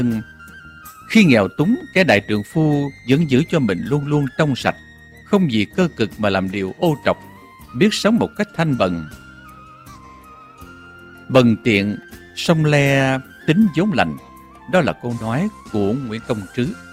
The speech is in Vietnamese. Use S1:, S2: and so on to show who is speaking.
S1: Khi nghèo túng, kẻ đại trượng phu vẫn giữ cho mình luôn luôn trong sạch, không vì cơ cực mà làm điều ô trọc, biết sống một cách thanh bần. Bần tiện, song le, tính vốn lành. Đó là câu nói của Nguyễn Công Trứ.